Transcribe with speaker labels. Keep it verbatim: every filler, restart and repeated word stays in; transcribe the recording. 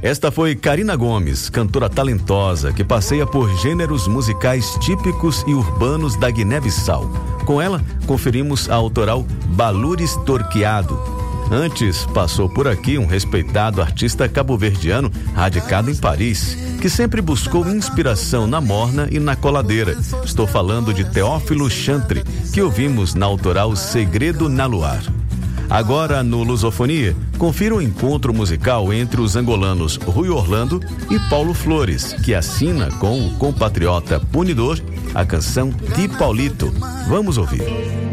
Speaker 1: Esta foi Karina Gomes, cantora talentosa que passeia por gêneros musicais típicos e urbanos da Guiné-Bissau. Com ela, conferimos a autoral Balures Torqueado. Antes, passou por aqui um respeitado artista cabo-verdiano radicado em Paris, que sempre buscou inspiração na morna e na coladeira. Estou falando de Teófilo Chantre, que ouvimos na autoral Segredo na Luar. Agora, no Lusofonia, confira o encontro musical entre os angolanos Rui Orlando e Paulo Flores, que assina com o compatriota Punidor a canção Ti Paulito. Vamos ouvir.